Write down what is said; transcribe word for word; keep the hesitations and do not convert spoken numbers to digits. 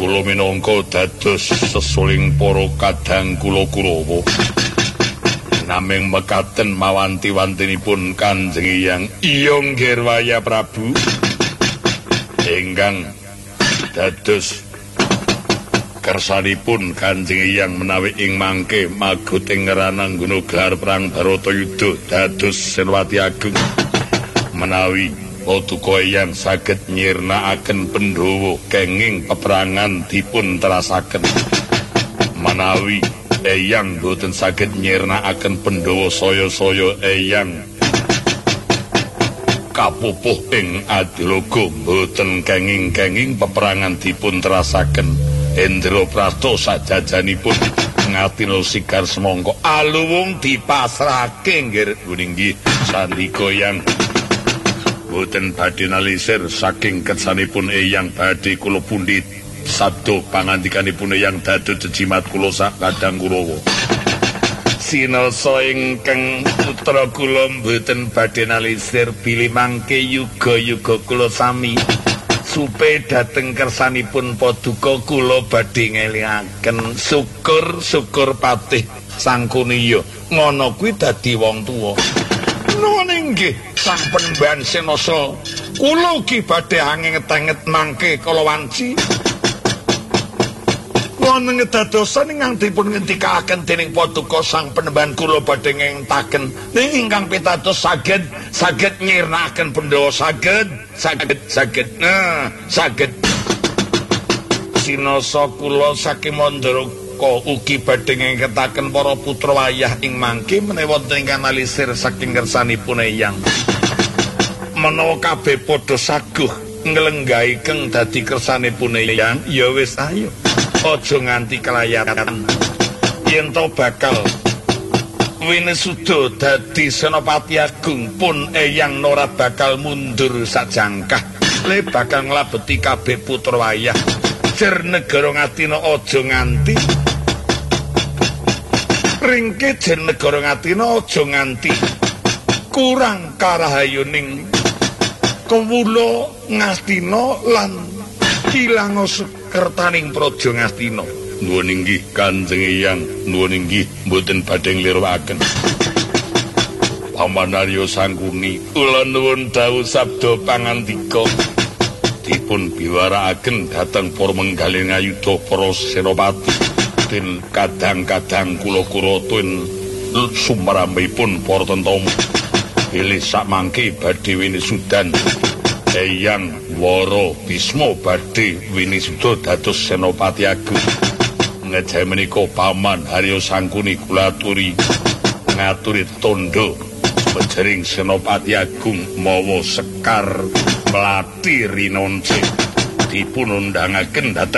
kula minangka dados sesuling para kadang kula Kurawa. Naming mekaten mawanti-wantinipun Kanjeng Hyang Iya Nggirwaya Prabu ingkang dados kersanipun Kanjeng Hyang menawi ing mangke magut ing rananggana gelar perang Baratayuda dados Senopati Agung menawi Paduka Hyang saged nyirnakaken Pandhawa kenging peperangan dipun terasaken menawi Eyang boten saged nyirnakaken Pandhawa saya-saya Eyang kapupuh ing Adilogo boten kenging-kenging peperangan dipun terasaken Indraprastha sajajanipun ngatinul sigar semangka aluwung dipasrahake nggih sandika Hyang boten badhe nalisir saking kersanipun Eyang badhe kula pundhit sabda pangandikanipun Eyang dados jejimat kula sak kadang Kurawa. Sinasa ingkang putra kula mboten badhe nalisir bilih mangke yuga-yuga kula sami supe dhateng kersanipun Paduka kula badhe ngelingaken syukur-syukur patih Sangkuniya ngono kuwi dadi wong tuwa. Nanging nggih sang Penembahan Senasa kula ugi badhe anget-anget mangke kala wanci wonten kedadosan ingkang dipun ngendikaken dening Paduka sang Penembahan kula badhe ngentaken ning ingkang pitados saged saged nyirnakaken Pandhawa saged saged saged nah saged sinasa kula saking Mandaraka ugi badhe ngentaken para putra wayah ing mangke menawa wonten ingkang nalisir saking kersanipun Eyang menawa kabeh padha saguh nglenggahi keng dadi kersanipun Eyang ya wis ayo aja nganti kelayaran yen to bakal winesuda dadi Senopati Agung pun Eyang ora bakal mundur sajangkah le bakal nglabeti kabeh putra wayah jer negara Ngastina aja nganti ringkih jer negara Ngastina aja nganti kurang karahayuning kawula Ngastina lan ilang sekertaning praja Ngastina. Nuwun inggih Kanjeng Hyang, nuwun inggih mboten badhe nglirwakaken. Paman Arya Sangkuni, kula nuwun dawuh sabda pangandika dipun biwarakaken dhateng para menggaling ayuda para senopati ten kadang-kadang kula kuratun sumrambipun para tentara bilih sakmangke badhe winisudan Eyang Wara Bisma badhe winisuda dados Senopati Agung. Ngajeng menika Paman Arya Sangkuni kula aturi ngaturi tondo pejering Senopati Agung mawa Sekar Mlati Rinonce dipun undangaken dhateng